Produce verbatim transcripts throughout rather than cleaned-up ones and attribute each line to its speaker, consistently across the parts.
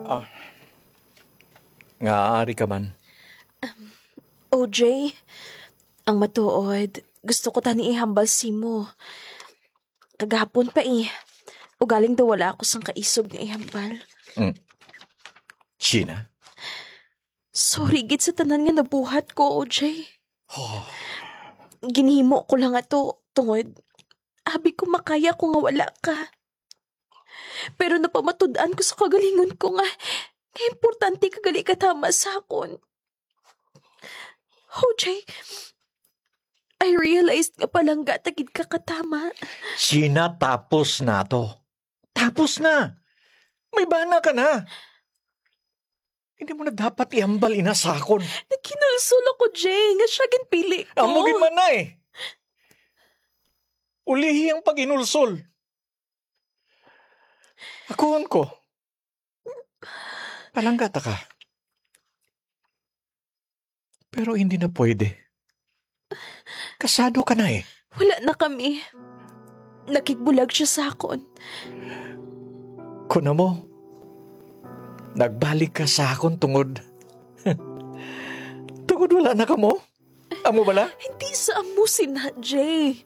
Speaker 1: Ah, nga ari ka man.
Speaker 2: O J, ang matuod, gusto ko tani ihambal si mo. Kagahapon pa eh. Ugaling daw wala ako sang kaisog nga ihambal.
Speaker 1: Mm. Sheena?
Speaker 2: Sorry gid sa tanan nga nabuhat ko, O J.
Speaker 1: Oh,
Speaker 2: Ginhimo ko lang ato tungod. Abi ko makaya ko nga wala ka. Pero napamatud-an ko sa kagalingon ko nga nga importante kagali katama sa akon. O J, I realized nga palang gatagid ka katama.
Speaker 1: Sheena, tapos na to. Tapos na. May bana ka na. Hindi mo na dapat iambal inasakon.
Speaker 2: Nakinulsul ako, Jay, nga siya ginpili ko.
Speaker 1: Amugin man na eh. Ulihi ang pag-inulsol. Akuhan ko. Palanggata ka. Pero hindi na pwede. Kasado ka na eh.
Speaker 2: Wala na kami. Nakigbulag siya sa akon.
Speaker 1: Kuna mo, nagbalik ka sa akon tungod. Tungod wala na ka mo? Amo bala?
Speaker 2: Hindi sa amusin na, Jay.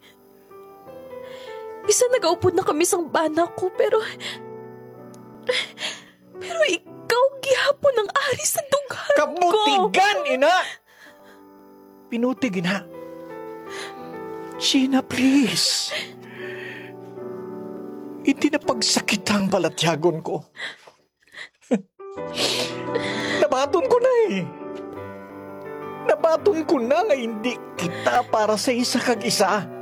Speaker 2: Isa nagaupod na kami sang bana ko, pero... Pero ikaw gihapon ang ari sa dughan ko.
Speaker 1: Kabutigan, ina! Pinutig, ina. Sheena, please. Hindi na pagsakitang palatyagon ko. Nabaton ko na eh. Nabaton ko na nga hindi kita para sa isa kag isa.